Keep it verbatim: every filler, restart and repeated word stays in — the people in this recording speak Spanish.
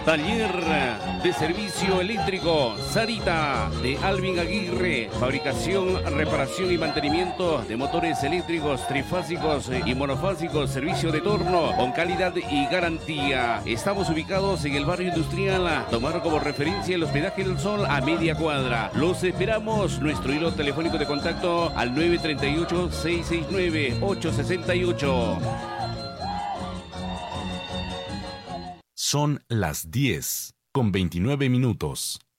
Taller de servicio eléctrico Sarita de Alvin Aguirre. Fabricación, reparación y mantenimiento de motores eléctricos trifásicos y monofásicos. Servicio de torno con calidad y garantía. Estamos ubicados en el barrio industrial. Tomar como referencia el hospedaje del Sol a media cuadra. Los esperamos. Nuestro hilo telefónico de contacto al nueve tres ocho, seis seis nueve, ocho seis ocho. Son las diez con veintinueve minutos.